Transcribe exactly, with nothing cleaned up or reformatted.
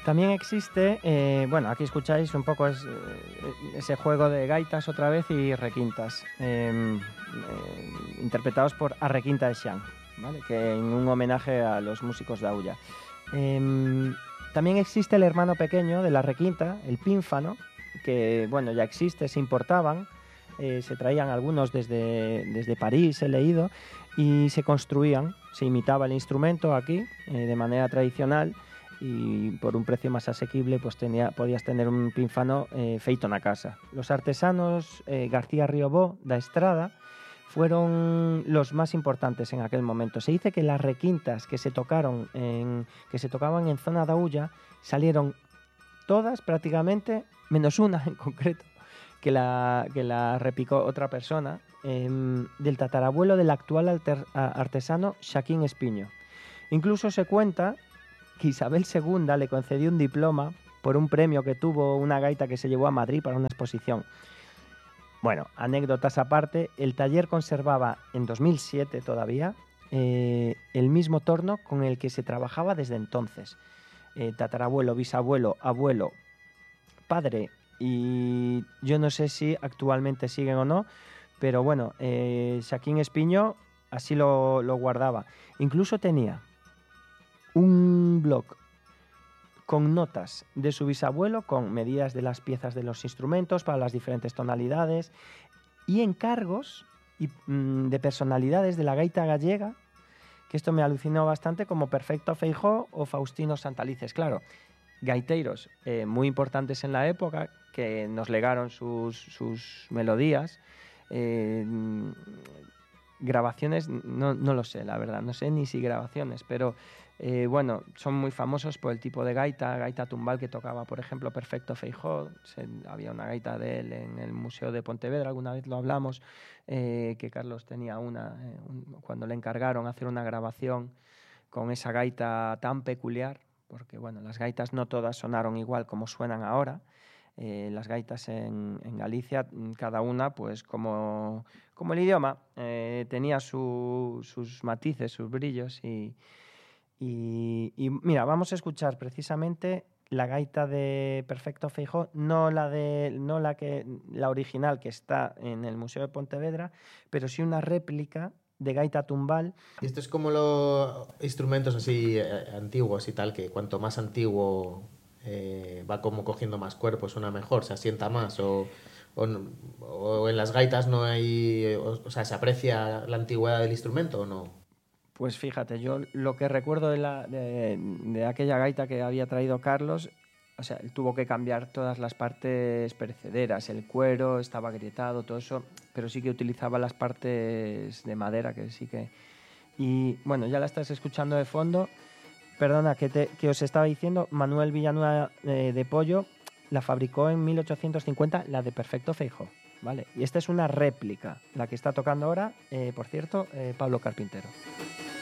También existe, eh, bueno, aquí escucháis un poco es, eh, ese juego de gaitas otra vez y requintas, eh, eh, interpretados por Arrequinta de Xián, ¿vale? Que en un homenaje a los músicos de Aulla. Eh, también existe el hermano pequeño de la requinta, el pínfano, que bueno, ya existe, se importaban, eh, se traían algunos desde, desde París, he leído, y se construían, se imitaba el instrumento aquí eh, de manera tradicional, y por un precio más asequible pues tenía, podías tener un pínfano eh, feito na casa. Los artesanos eh, García Riobó da Estrada fueron los más importantes en aquel momento. Se dice que las requintas que se tocaron en, que se tocaban en zona de Aulla salieron todas prácticamente, menos una en concreto, que la, que la repicó otra persona, eh, del tatarabuelo del actual alter, artesano Xaquín Espiño. Incluso se cuenta que Isabel segunda le concedió un diploma por un premio que tuvo una gaita que se llevó a Madrid para una exposición. Bueno, anécdotas aparte, el taller conservaba en dos mil siete todavía eh, el mismo torno con el que se trabajaba desde entonces. Eh, tatarabuelo, bisabuelo, abuelo, padre, y yo no sé si actualmente siguen o no, pero bueno, eh, Xaquín Espiño así lo, lo guardaba. Incluso tenía un blog con notas de su bisabuelo, con medidas de las piezas de los instrumentos para las diferentes tonalidades y encargos y, mmm, de personalidades de la gaita gallega, que esto me alucinó bastante, como Perfecto Feijó o Faustino Santalices. Claro, gaiteiros eh, muy importantes en la época que nos legaron sus, sus melodías, eh, grabaciones, no, no lo sé, la verdad, no sé ni si grabaciones, pero eh, bueno, son muy famosos por el tipo de gaita, gaita tumbal que tocaba, por ejemplo, Perfecto Feijó. Se, había una gaita de él en el Museo de Pontevedra, alguna vez lo hablamos, eh, que Carlos tenía una, eh, un, cuando le encargaron hacer una grabación con esa gaita tan peculiar, porque bueno, las gaitas no todas sonaron igual como suenan ahora. Eh, las gaitas en, en Galicia, cada una, pues como, como el idioma, eh, tenía su, sus matices, sus brillos. Y, y, y mira, vamos a escuchar precisamente la gaita de Perfecto Feijó, no la de, no la que, la original que está en el Museo de Pontevedra, pero sí una réplica de gaita tumbal. Y esto es como los instrumentos así eh, antiguos y tal, que cuanto más antiguo eh, va como cogiendo más cuerpo, suena mejor, se asienta más, o, o, o en las gaitas no hay, o, o sea, ¿se aprecia la antigüedad del instrumento o no? Pues fíjate, yo lo que recuerdo de, la, de, de aquella gaita que había traído Carlos, o sea, él tuvo que cambiar todas las partes perecederas, el cuero estaba agrietado, todo eso, pero sí que utilizaba las partes de madera, que sí que... Y bueno, ya la estás escuchando de fondo. Perdona, que, te, que os estaba diciendo, Manuel Villanueva eh, de Pollo la fabricó en mil ochocientos cincuenta, la de Perfecto Feijó, ¿vale? Y esta es una réplica, la que está tocando ahora, eh, por cierto, eh, Pablo Carpintero.